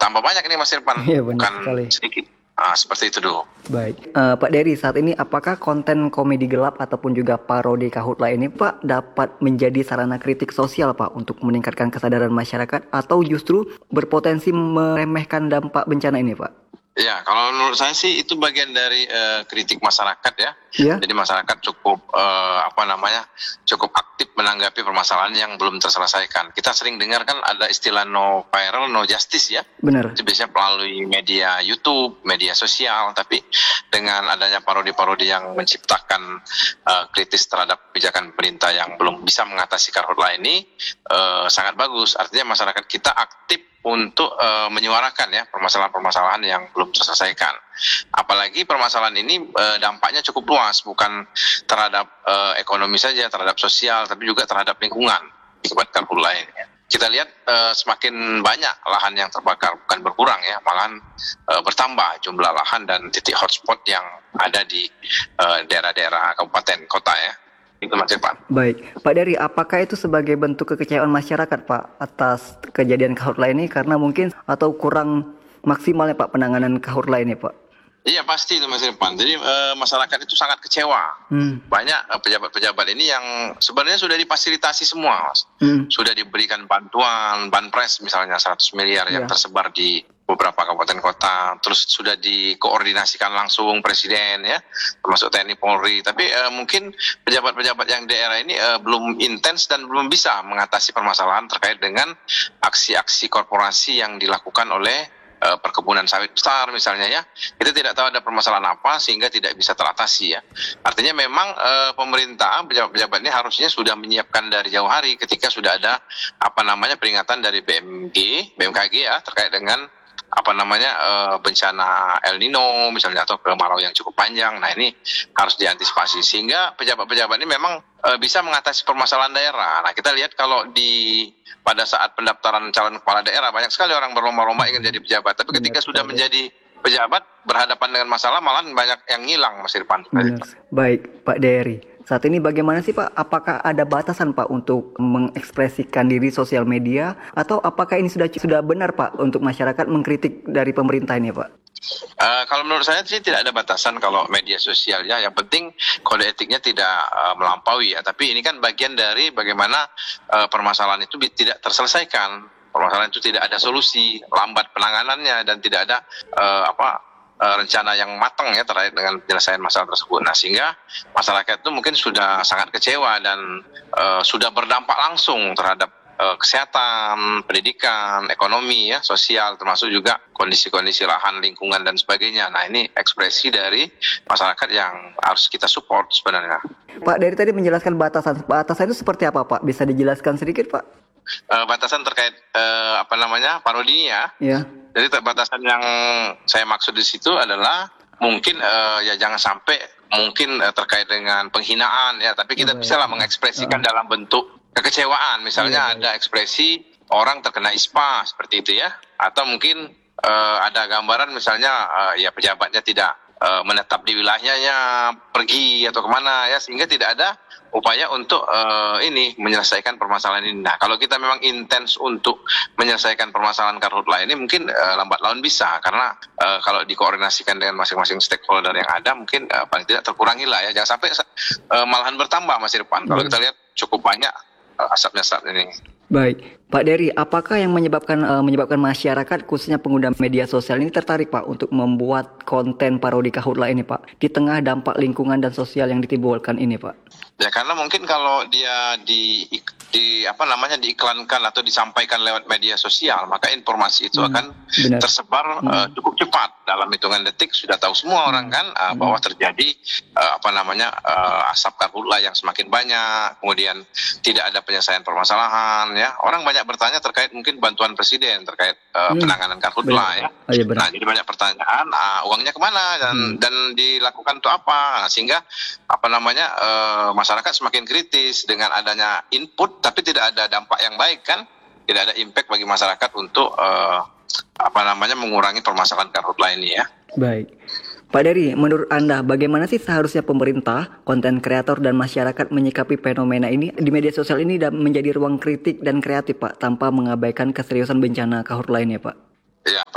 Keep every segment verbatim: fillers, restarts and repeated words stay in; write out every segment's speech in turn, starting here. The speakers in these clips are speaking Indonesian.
tambah banyak ini Mas Irfan, Iya, benar bukan sekali. sedikit. Ah, seperti itu dulu. Baik, Eh, Pak Dery, saat ini apakah konten komedi gelap ataupun juga parodi Kahutla ini Pak dapat menjadi sarana kritik sosial Pak untuk meningkatkan kesadaran masyarakat atau justru berpotensi meremehkan dampak bencana ini Pak? Ya, kalau menurut saya sih itu bagian dari uh, kritik masyarakat ya. Iya. Jadi masyarakat cukup uh, apa namanya cukup aktif menanggapi permasalahan yang belum terselesaikan. Kita sering dengar kan ada istilah no viral, no justice ya. Benar. Itu biasanya melalui media YouTube, media sosial. Tapi dengan adanya parodi-parodi yang menciptakan uh, kritis terhadap kebijakan pemerintah yang belum bisa mengatasi karhutla ini uh, sangat bagus. Artinya masyarakat kita aktif untuk uh, menyuarakan ya permasalahan-permasalahan yang belum terselesaikan. Apalagi permasalahan ini uh, dampaknya cukup luas, bukan terhadap uh, ekonomi saja, terhadap sosial, tapi juga terhadap lingkungan akibat karhutla ini. Kita lihat uh, semakin banyak lahan yang terbakar, bukan berkurang ya, malahan uh, bertambah jumlah lahan dan titik hotspot yang ada di uh, daerah-daerah kabupaten kota ya. Itu Mas Irfan. Baik, Pak Dery, apakah itu sebagai bentuk kekecewaan masyarakat Pak atas kejadian kahutla ini karena mungkin atau kurang maksimalnya Pak penanganan kahutla ini Pak? Iya pasti itu Mas Irfan. Jadi e, masyarakat itu sangat kecewa. Hmm. Banyak e, pejabat-pejabat ini yang sebenarnya sudah difasilitasi semua, Mas. Hmm. Sudah diberikan bantuan, banpres misalnya seratus miliar yang yeah. tersebar di beberapa kabupaten kota, terus sudah dikoordinasikan langsung presiden ya, termasuk T N I Polri. Tapi e, mungkin pejabat-pejabat yang daerah ini e, belum intens dan belum bisa mengatasi permasalahan terkait dengan aksi-aksi korporasi yang dilakukan oleh perkebunan sawit besar misalnya ya. Kita tidak tahu ada permasalahan apa sehingga tidak bisa teratasi ya. Artinya memang e, pemerintah pejabat-pejabat ini harusnya sudah menyiapkan dari jauh hari ketika sudah ada apa namanya peringatan dari B M G, B M K G ya terkait dengan apa namanya e, bencana El Nino misalnya atau kemarau yang cukup panjang. Nah ini harus diantisipasi sehingga pejabat-pejabat ini memang e, bisa mengatasi permasalahan daerah. Nah kita lihat kalau di pada saat pendaftaran calon kepala daerah banyak sekali orang berlomba-lomba ingin jadi pejabat, tapi ketika benar, sudah benar. menjadi pejabat berhadapan dengan masalah malah banyak yang hilang Mas Irfan. Baik Pak Dery, saat ini bagaimana sih Pak? Apakah ada batasan Pak untuk mengekspresikan diri sosial media atau apakah ini sudah sudah benar Pak untuk masyarakat mengkritik dari pemerintah ini Pak? Uh, kalau menurut saya sih tidak ada batasan kalau media sosial ya. Yang penting kode etiknya tidak uh, melampaui ya. Tapi ini kan bagian dari bagaimana uh, permasalahan itu tidak terselesaikan. Permasalahan itu tidak ada solusi, lambat penanganannya dan tidak ada uh, apa uh, rencana yang matang ya terkait dengan penyelesaian masalah tersebut. Nah sehingga masyarakat itu mungkin sudah sangat kecewa dan uh, sudah berdampak langsung terhadap kesehatan, pendidikan, ekonomi ya, sosial, termasuk juga kondisi-kondisi lahan, lingkungan dan sebagainya. Nah ini ekspresi dari masyarakat yang harus kita support sebenarnya. Pak dari tadi menjelaskan batasan, batasan itu seperti apa Pak? Bisa dijelaskan sedikit Pak? Uh, batasan terkait uh, apa namanya parodinya. Ya. Jadi batasan yang saya maksud di situ adalah mungkin uh, ya jangan sampai mungkin uh, terkait dengan penghinaan ya, tapi kita oh, bisa lah mengekspresikan uh. dalam bentuk kekecewaan, misalnya iya, ada ekspresi orang terkena ispa seperti itu ya, atau mungkin uh, ada gambaran misalnya uh, ya pejabatnya tidak uh, menetap di wilayahnya, pergi atau kemana ya, sehingga tidak ada upaya untuk uh, ini menyelesaikan permasalahan ini. Nah kalau kita memang intens untuk menyelesaikan permasalahan karhutla ini mungkin uh, lambat laun bisa, karena uh, kalau dikoordinasikan dengan masing-masing stakeholder yang ada mungkin uh, paling tidak terkurangi lah ya, jangan sampai uh, malahan bertambah Mas Irfan. Kalau kita lihat cukup banyak asapnya saat ini. Baik, Pak Dery, apakah yang menyebabkan uh, menyebabkan masyarakat khususnya pengguna media sosial ini tertarik Pak untuk membuat konten parodi kahutla ini Pak di tengah dampak lingkungan dan sosial yang ditimbulkan ini Pak? Ya karena mungkin kalau dia di, di apa namanya diiklankan atau disampaikan lewat media sosial, maka informasi itu hmm, akan benar. tersebar hmm. uh, cukup cepat, dalam hitungan detik sudah tahu semua orang kan uh, hmm. bahwa terjadi uh, apa namanya uh, asap karhutla yang semakin banyak, kemudian tidak ada penyelesaian permasalahan ya. Orang banyak bertanya terkait mungkin bantuan presiden terkait uh, hmm. penanganan karhutla ya. Oh, iya, benar. Nah jadi banyak pertanyaan, uh, uangnya kemana dan hmm. dan dilakukan untuk apa? Nah, sehingga apa namanya uh, masyarakat semakin kritis dengan adanya input tapi tidak ada dampak yang baik kan, tidak ada impact bagi masyarakat untuk uh, apa namanya mengurangi permasalahan karhutla ini ya. Baik. Pak Dery, menurut Anda bagaimana sih seharusnya pemerintah, konten kreator dan masyarakat menyikapi fenomena ini di media sosial ini dan menjadi ruang kritik dan kreatif Pak tanpa mengabaikan keseriusan bencana kahutla ini Pak? Ya,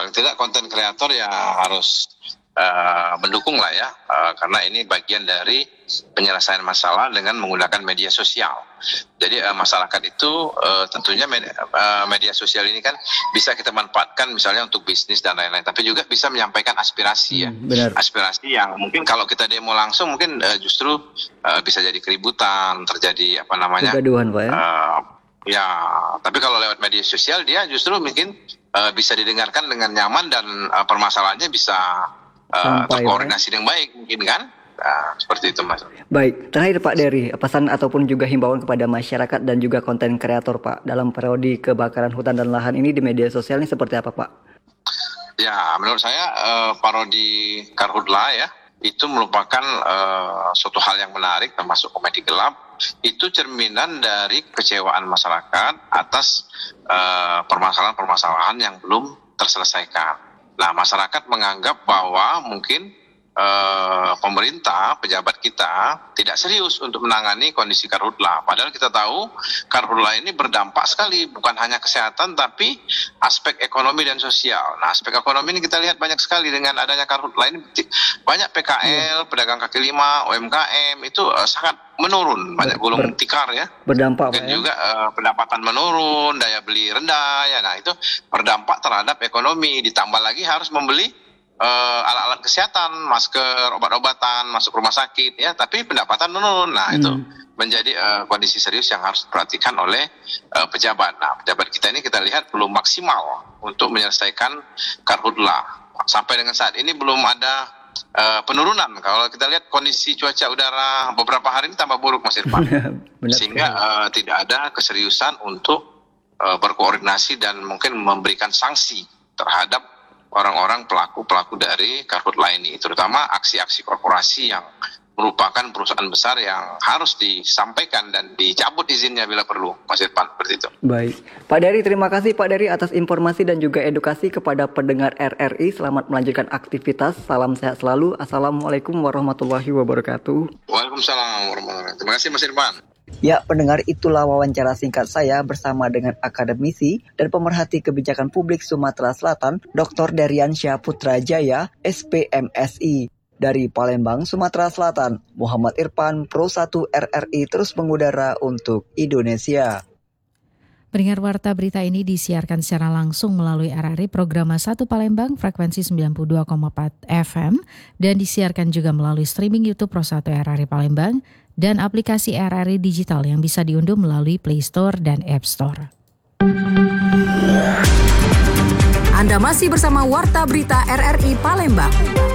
paling tidak konten kreator ya harus Uh, mendukung lah ya, uh, karena ini bagian dari penyelesaian masalah dengan menggunakan media sosial. Jadi uh, masyarakat itu uh, tentunya media, uh, media sosial ini kan bisa kita manfaatkan misalnya untuk bisnis dan lain-lain, tapi juga bisa menyampaikan aspirasi ya, hmm, benar. aspirasi yang mungkin kalau kita demo langsung mungkin uh, justru uh, bisa jadi keributan, terjadi apa namanya? Kegaduhan, Pak ya. Uh, ya, tapi kalau lewat media sosial dia justru mungkin uh, bisa didengarkan dengan nyaman dan uh, permasalahannya bisa Uh, terkoordinasi dengan baik mungkin kan, nah, seperti itu Mas. Baik, terakhir Pak Dery, pesan ataupun juga himbauan kepada masyarakat dan juga konten kreator Pak dalam parodi kebakaran hutan dan lahan ini di media sosial ini seperti apa Pak? Ya, menurut saya uh, parodi Karhutla ya itu merupakan uh, suatu hal yang menarik, termasuk komedi gelap. Itu cerminan dari kecewaan masyarakat atas uh, permasalahan-permasalahan yang belum terselesaikan. Nah, masyarakat menganggap bahwa mungkin eh, pemerintah, pejabat kita tidak serius untuk menangani kondisi Karhutla. Padahal kita tahu Karhutla ini berdampak sekali, bukan hanya kesehatan, tapi aspek ekonomi dan sosial. Nah, aspek ekonomi ini kita lihat banyak sekali dengan adanya Karhutla ini. Banyak P K L, pedagang kaki lima, U M K M, itu eh, sangat menurun, banyak gulung tikar ya. Berdampak dan ya? juga uh, pendapatan menurun, daya beli rendah ya. Nah, itu berdampak terhadap ekonomi. Ditambah lagi harus membeli uh, alat-alat kesehatan, masker, obat-obatan, masuk rumah sakit ya, tapi pendapatan menurun. Nah, hmm. itu menjadi uh, kondisi serius yang harus diperhatikan oleh uh, pejabat. Nah, pejabat kita ini kita lihat belum maksimal untuk menyelesaikan Karhutla. Sampai dengan saat ini belum ada Uh, penurunan. Kalau kita lihat kondisi cuaca udara beberapa hari ini tambah buruk Mas Irfan. Sehingga uh, tidak ada keseriusan untuk uh, berkoordinasi dan mungkin memberikan sanksi terhadap orang-orang pelaku-pelaku dari Karhutla ini, terutama aksi-aksi korporasi yang merupakan perusahaan besar yang harus disampaikan dan dicabut izinnya bila perlu, Mas Irfan, seperti itu. Baik, Pak Dery, terima kasih Pak Dery atas informasi dan juga edukasi kepada pendengar R R I. Selamat melanjutkan aktivitas, salam sehat selalu. Assalamualaikum warahmatullahi wabarakatuh. Waalaikumsalam warahmatullahi wabarakatuh. Terima kasih Mas Irfan. Ya, pendengar, itulah wawancara singkat saya bersama dengan akademisi dan pemerhati kebijakan publik Sumatera Selatan, Doktor Daryansyah Putrajaya, S P M S I. Dari Palembang, Sumatera Selatan, Muhammad Irfan, Pro satu R R I terus mengudara untuk Indonesia. Pendengar warta berita ini disiarkan secara langsung melalui R R I program satu Palembang frekuensi sembilan puluh dua koma empat F M dan disiarkan juga melalui streaming YouTube Pro satu R R I Palembang dan aplikasi R R I digital yang bisa diunduh melalui Play Store dan App Store. Anda masih bersama Warta Berita R R I Palembang.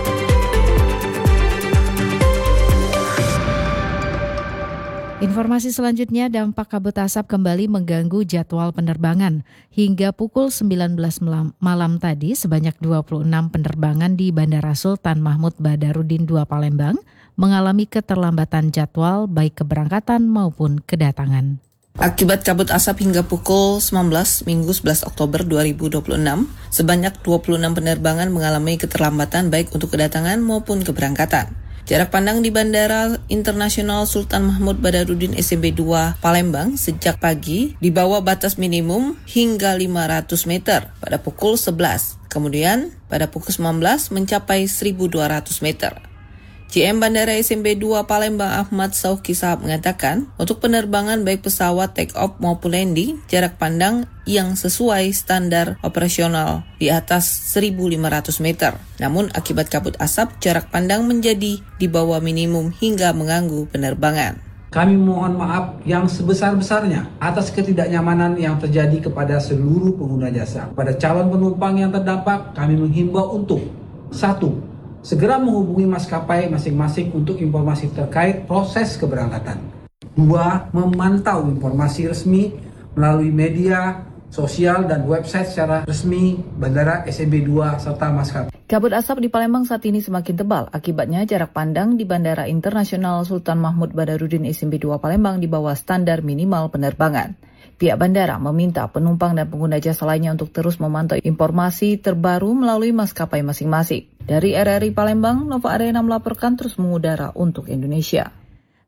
Informasi selanjutnya, dampak kabut asap kembali mengganggu jadwal penerbangan. Hingga pukul sembilan belas malam tadi, sebanyak dua puluh enam penerbangan di Bandara Sultan Mahmud Badarudin dua Palembang mengalami keterlambatan jadwal baik keberangkatan maupun kedatangan. Akibat kabut asap hingga pukul sembilan belas Minggu sebelas Oktober dua ribu dua puluh enam, sebanyak dua puluh enam penerbangan mengalami keterlambatan baik untuk kedatangan maupun keberangkatan. Jarak pandang di Bandara Internasional Sultan Mahmud Badarudin S M B dua Palembang sejak pagi di bawah batas minimum hingga lima ratus meter pada pukul sebelas. Kemudian pada pukul sembilan belas mencapai seribu dua ratus meter. G M Bandara S M B dua Palembang Ahmad Sauki Sahab mengatakan, untuk penerbangan baik pesawat take off maupun landing, jarak pandang yang sesuai standar operasional di atas seribu lima ratus meter. Namun akibat kabut asap, jarak pandang menjadi di bawah minimum hingga mengganggu penerbangan. Kami mohon maaf yang sebesar-besarnya atas ketidaknyamanan yang terjadi kepada seluruh pengguna jasa. Pada calon penumpang yang terdampak, kami menghimbau untuk satu. Segera menghubungi maskapai masing-masing untuk informasi terkait proses keberangkatan. Dua, memantau informasi resmi melalui media sosial dan website secara resmi Bandara S M B dua serta maskapai. Kabut asap di Palembang saat ini semakin tebal. Akibatnya jarak pandang di Bandara Internasional Sultan Mahmud Badarudin S M B dua Palembang di bawah standar minimal penerbangan. Pihak bandara meminta penumpang dan pengguna jasa lainnya untuk terus memantau informasi terbaru melalui maskapai masing-masing. Dari R R I Palembang, Nova Arena melaporkan terus mengudara untuk Indonesia.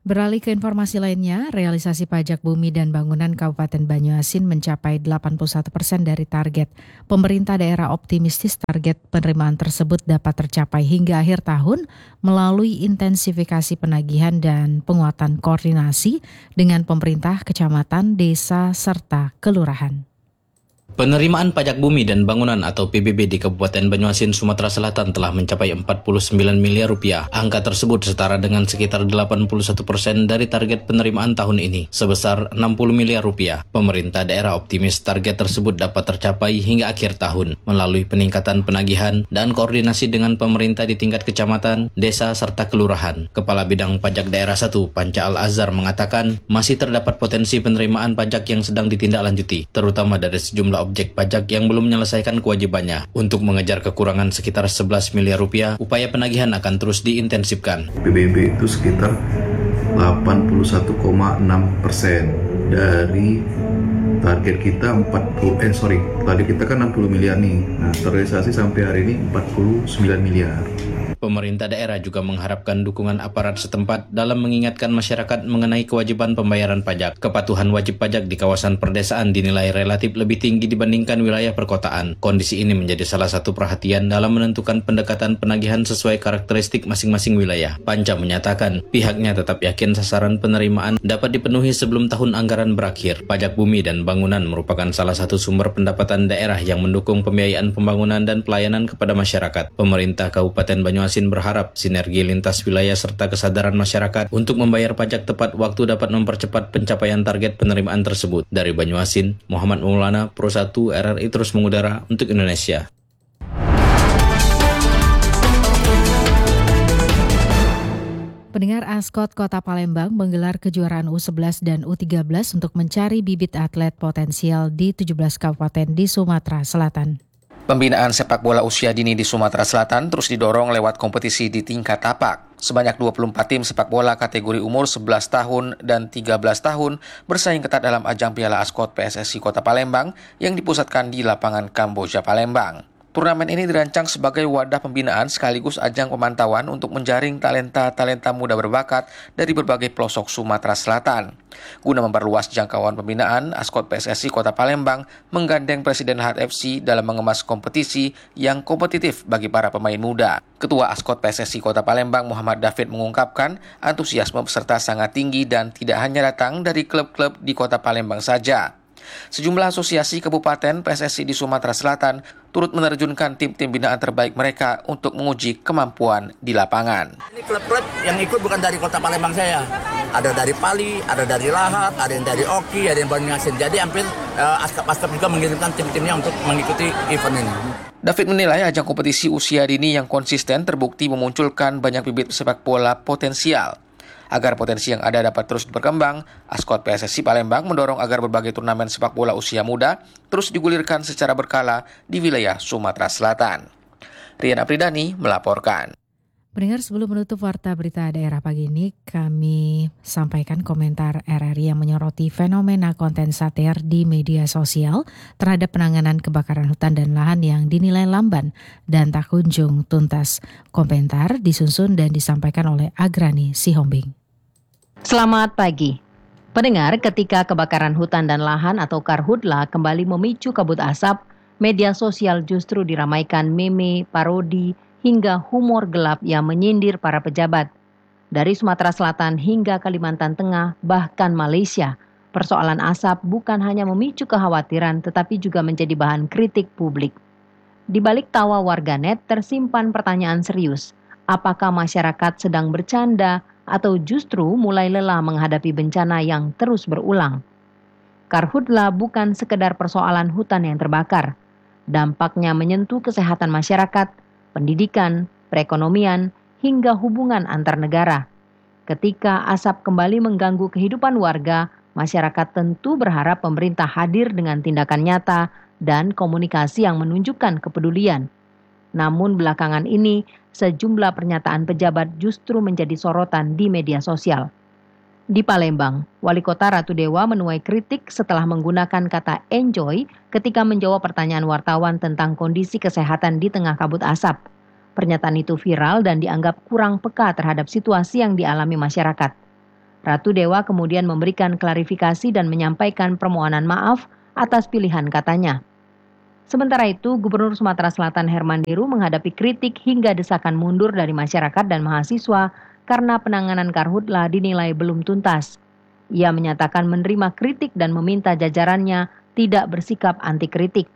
Beralih ke informasi lainnya, realisasi pajak bumi dan bangunan Kabupaten Banyuasin mencapai delapan puluh satu persen dari target. Pemerintah daerah optimistis target penerimaan tersebut dapat tercapai hingga akhir tahun melalui intensifikasi penagihan dan penguatan koordinasi dengan pemerintah, kecamatan, desa, serta kelurahan. Penerimaan pajak bumi dan bangunan atau P B B di Kabupaten Banyuasin, Sumatera Selatan telah mencapai empat puluh sembilan miliar rupiah. Angka tersebut setara dengan sekitar delapan puluh satu persen dari target penerimaan tahun ini, sebesar enam puluh miliar rupiah. Pemerintah daerah optimis target tersebut dapat tercapai hingga akhir tahun melalui peningkatan penagihan dan koordinasi dengan pemerintah di tingkat kecamatan, desa, serta kelurahan. Kepala Bidang Pajak Daerah satu, Panca Al-Azhar, mengatakan masih terdapat potensi penerimaan pajak yang sedang ditindaklanjuti, terutama dari sejumlah objek pajak yang belum menyelesaikan kewajibannya. Untuk mengejar kekurangan sekitar sebelas miliar rupiah, upaya penagihan akan terus diintensifkan. P B B itu sekitar delapan puluh satu koma enam persen dari target kita empat puluh eh sorry target kita kan enam puluh miliar nih. Nah, terrealisasi sampai hari ini empat puluh sembilan miliar. Pemerintah daerah juga mengharapkan dukungan aparat setempat dalam mengingatkan masyarakat mengenai kewajiban pembayaran pajak. Kepatuhan wajib pajak di kawasan perdesaan dinilai relatif lebih tinggi dibandingkan wilayah perkotaan. Kondisi ini menjadi salah satu perhatian dalam menentukan pendekatan penagihan sesuai karakteristik masing-masing wilayah. Panca menyatakan pihaknya tetap yakin sasaran penerimaan dapat dipenuhi sebelum tahun anggaran berakhir. Pajak bumi dan bangunan merupakan salah satu sumber pendapatan daerah yang mendukung pembiayaan pembangunan dan pelayanan kepada masyarakat. Pemerintah Kabupaten Banyuasin berharap sinergi lintas wilayah serta kesadaran masyarakat untuk membayar pajak tepat waktu dapat mempercepat pencapaian target penerimaan tersebut. Dari Banyuasin, Muhammad Maulana, Pro satu R R I terus mengudara untuk Indonesia. Pendengar, Askot Kota Palembang menggelar kejuaraan U sebelas dan U tiga belas untuk mencari bibit atlet potensial di tujuh belas kabupaten di Sumatera Selatan. Pembinaan sepak bola usia dini di Sumatera Selatan terus didorong lewat kompetisi di tingkat tapak. Sebanyak dua puluh empat tim sepak bola kategori umur sebelas tahun dan tiga belas tahun bersaing ketat dalam ajang Piala Askot P S S I Kota Palembang yang dipusatkan di lapangan Kamboja Palembang. Turnamen ini dirancang sebagai wadah pembinaan sekaligus ajang pemantauan untuk menjaring talenta-talenta muda berbakat dari berbagai pelosok Sumatera Selatan. Guna memperluas jangkauan pembinaan, Askot P S S I Kota Palembang menggandeng Presiden Lahat F C dalam mengemas kompetisi yang kompetitif bagi para pemain muda. Ketua Askot P S S I Kota Palembang Muhammad David mengungkapkan antusiasme peserta sangat tinggi dan tidak hanya datang dari klub-klub di Kota Palembang saja. Sejumlah asosiasi kabupaten P S S I di Sumatera Selatan turut menerjunkan tim-tim binaan terbaik mereka untuk menguji kemampuan di lapangan. Ini klub-klub yang ikut bukan dari Kota Palembang saya. Ada dari Pali, ada dari Lahat, ada yang dari Oki, ada yang Banyuasin. Jadi hampir uh, Askap-Askap juga mengirimkan tim-timnya untuk mengikuti event ini. David menilai ajang kompetisi usia dini yang konsisten terbukti memunculkan banyak bibit sepak bola potensial. Agar potensi yang ada dapat terus berkembang, Askot P S S I Palembang mendorong agar berbagai turnamen sepak bola usia muda terus digulirkan secara berkala di wilayah Sumatera Selatan. Rian Apridani melaporkan. Pendengar, sebelum menutup Warta Berita Daerah pagi ini, kami sampaikan komentar R R I yang menyoroti fenomena konten satir di media sosial terhadap penanganan kebakaran hutan dan lahan yang dinilai lamban dan tak kunjung tuntas. Komentar disusun dan disampaikan oleh Agrani Sihombing. Selamat pagi. Pendengar, ketika kebakaran hutan dan lahan atau karhutla kembali memicu kabut asap, media sosial justru diramaikan meme, parodi, hingga humor gelap yang menyindir para pejabat. Dari Sumatera Selatan hingga Kalimantan Tengah, bahkan Malaysia, persoalan asap bukan hanya memicu kekhawatiran tetapi juga menjadi bahan kritik publik. Di balik tawa warganet tersimpan pertanyaan serius, apakah masyarakat sedang bercanda atau justru mulai lelah menghadapi bencana yang terus berulang? Karhutla bukan sekedar persoalan hutan yang terbakar. Dampaknya menyentuh kesehatan masyarakat, pendidikan, perekonomian, hingga hubungan antar negara. Ketika asap kembali mengganggu kehidupan warga, masyarakat tentu berharap pemerintah hadir dengan tindakan nyata dan komunikasi yang menunjukkan kepedulian. Namun belakangan ini, sejumlah pernyataan pejabat justru menjadi sorotan di media sosial. Di Palembang, Wali Kota Ratu Dewa menuai kritik setelah menggunakan kata enjoy ketika menjawab pertanyaan wartawan tentang kondisi kesehatan di tengah kabut asap. Pernyataan itu viral dan dianggap kurang peka terhadap situasi yang dialami masyarakat. Ratu Dewa kemudian memberikan klarifikasi dan menyampaikan permohonan maaf atas pilihan katanya. Sementara itu, Gubernur Sumatera Selatan Herman Deru menghadapi kritik hingga desakan mundur dari masyarakat dan mahasiswa karena penanganan karhutla dinilai belum tuntas. Ia menyatakan menerima kritik dan meminta jajarannya tidak bersikap anti kritik.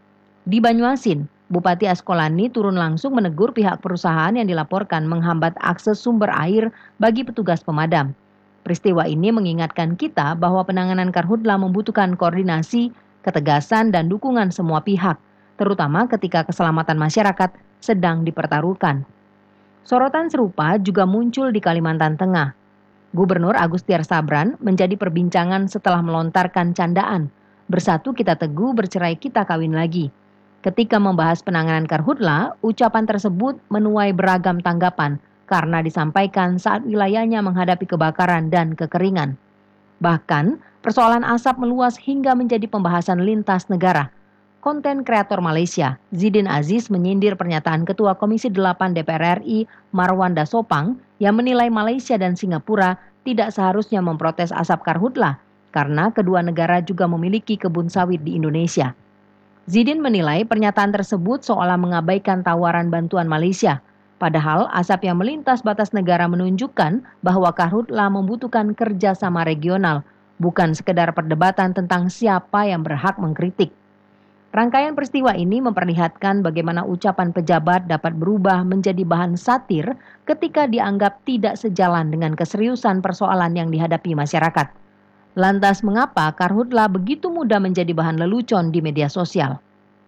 Di Banyuasin, Bupati Askolani turun langsung menegur pihak perusahaan yang dilaporkan menghambat akses sumber air bagi petugas pemadam. Peristiwa ini mengingatkan kita bahwa penanganan karhutla membutuhkan koordinasi, ketegasan, dan dukungan semua pihak, terutama ketika keselamatan masyarakat sedang dipertaruhkan. Sorotan serupa juga muncul di Kalimantan Tengah. Gubernur Agustiar Sabran menjadi perbincangan setelah melontarkan candaan, "Bersatu kita teguh, bercerai kita kawin lagi." Ketika membahas penanganan karhutla, ucapan tersebut menuai beragam tanggapan karena disampaikan saat wilayahnya menghadapi kebakaran dan kekeringan. Bahkan, persoalan asap meluas hingga menjadi pembahasan lintas negara. Konten kreator Malaysia, Zidin Aziz menyindir pernyataan Ketua Komisi delapan D P R R I, Marwanda Sopang, yang menilai Malaysia dan Singapura tidak seharusnya memprotes asap karhutla karena kedua negara juga memiliki kebun sawit di Indonesia. Zidin menilai pernyataan tersebut seolah mengabaikan tawaran bantuan Malaysia, padahal asap yang melintas batas negara menunjukkan bahwa karhutla membutuhkan kerjasama regional, bukan sekedar perdebatan tentang siapa yang berhak mengkritik. Rangkaian peristiwa ini memperlihatkan bagaimana ucapan pejabat dapat berubah menjadi bahan satir ketika dianggap tidak sejalan dengan keseriusan persoalan yang dihadapi masyarakat. Lantas mengapa karhutla begitu mudah menjadi bahan lelucon di media sosial?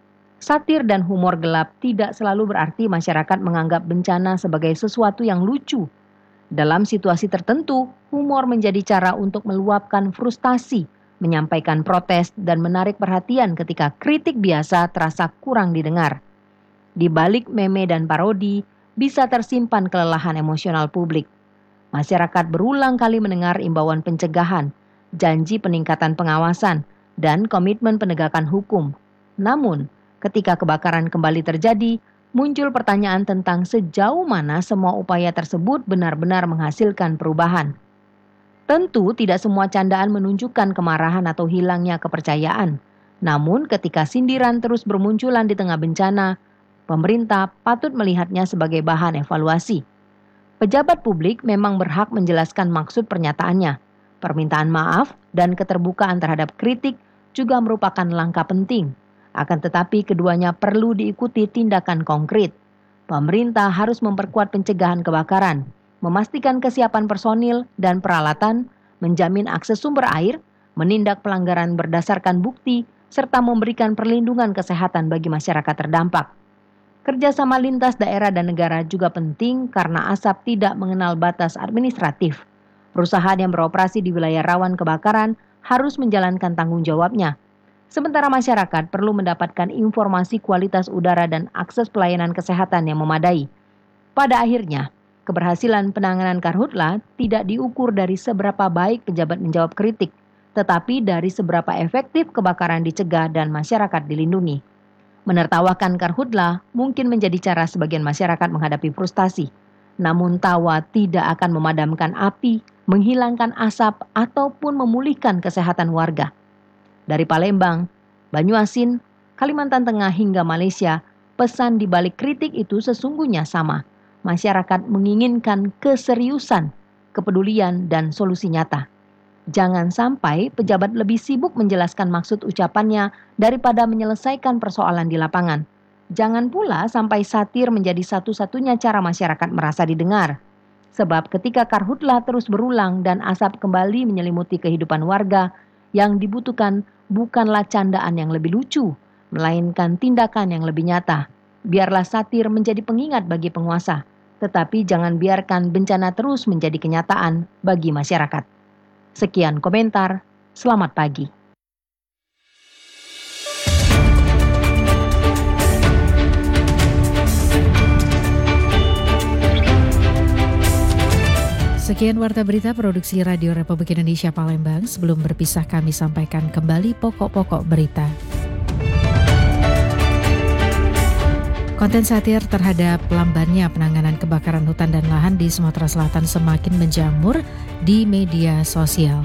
Satir dan humor gelap tidak selalu berarti masyarakat menganggap bencana sebagai sesuatu yang lucu. Dalam situasi tertentu, humor menjadi cara untuk meluapkan frustasi, menyampaikan protes, dan menarik perhatian ketika kritik biasa terasa kurang didengar. Di balik meme dan parodi, bisa tersimpan kelelahan emosional publik. Masyarakat berulang kali mendengar imbauan pencegahan, janji peningkatan pengawasan, dan komitmen penegakan hukum. Namun, ketika kebakaran kembali terjadi, muncul pertanyaan tentang sejauh mana semua upaya tersebut benar-benar menghasilkan perubahan. Tentu tidak semua candaan menunjukkan kemarahan atau hilangnya kepercayaan. Namun ketika sindiran terus bermunculan di tengah bencana, pemerintah patut melihatnya sebagai bahan evaluasi. Pejabat publik memang berhak menjelaskan maksud pernyataannya. Permintaan maaf dan keterbukaan terhadap kritik juga merupakan langkah penting. Akan tetapi keduanya perlu diikuti tindakan konkret. Pemerintah harus memperkuat pencegahan kebakaran, memastikan kesiapan personil dan peralatan, menjamin akses sumber air, menindak pelanggaran berdasarkan bukti, serta memberikan perlindungan kesehatan bagi masyarakat terdampak. Kerjasama lintas daerah dan negara juga penting karena asap tidak mengenal batas administratif. Perusahaan yang beroperasi di wilayah rawan kebakaran harus menjalankan tanggung jawabnya. Sementara masyarakat perlu mendapatkan informasi kualitas udara dan akses pelayanan kesehatan yang memadai. Pada akhirnya, keberhasilan penanganan karhutla tidak diukur dari seberapa baik pejabat menjawab kritik, tetapi dari seberapa efektif kebakaran dicegah dan masyarakat dilindungi. Menertawakan karhutla mungkin menjadi cara sebagian masyarakat menghadapi frustasi, namun tawa tidak akan memadamkan api, menghilangkan asap, ataupun memulihkan kesehatan warga. Dari Palembang, Banyuasin, Kalimantan Tengah hingga Malaysia, pesan di balik kritik itu sesungguhnya sama. Masyarakat menginginkan keseriusan, kepedulian, dan solusi nyata. Jangan sampai pejabat lebih sibuk menjelaskan maksud ucapannya daripada menyelesaikan persoalan di lapangan. Jangan pula sampai satir menjadi satu-satunya cara masyarakat merasa didengar. Sebab ketika karhutla terus berulang dan asap kembali menyelimuti kehidupan warga, yang dibutuhkan bukanlah candaan yang lebih lucu, melainkan tindakan yang lebih nyata. Biarlah satir menjadi pengingat bagi penguasa, tetapi jangan biarkan bencana terus menjadi kenyataan bagi masyarakat. Sekian komentar, selamat pagi. Sekian Warta Berita Produksi Radio Republik Indonesia Palembang. Sebelum berpisah kami sampaikan kembali pokok-pokok berita. Konten satir terhadap lambannya penanganan kebakaran hutan dan lahan di Sumatera Selatan semakin menjamur di media sosial.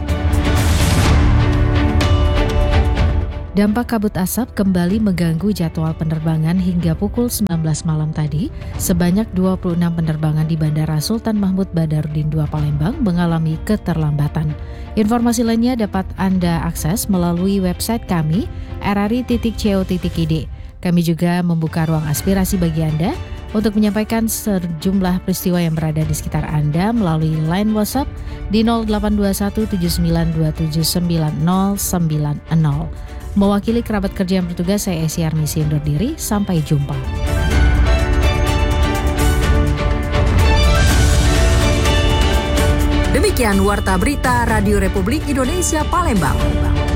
Dampak kabut asap kembali mengganggu jadwal penerbangan hingga pukul sembilan belas malam tadi. Sebanyak dua puluh enam penerbangan di Bandara Sultan Mahmud Badarudin dua Palembang mengalami keterlambatan. Informasi lainnya dapat Anda akses melalui website kami r r i titik co titik i d. Kami juga membuka ruang aspirasi bagi Anda untuk menyampaikan sejumlah peristiwa yang berada di sekitar Anda melalui line WhatsApp di nol delapan dua satu tujuh sembilan dua tujuh sembilan nol sembilan nol. Mewakili kerabat kerja yang bertugas, saya Esi Armisi undur diri. Sampai jumpa. Demikian Warta Berita Radio Republik Indonesia Palembang.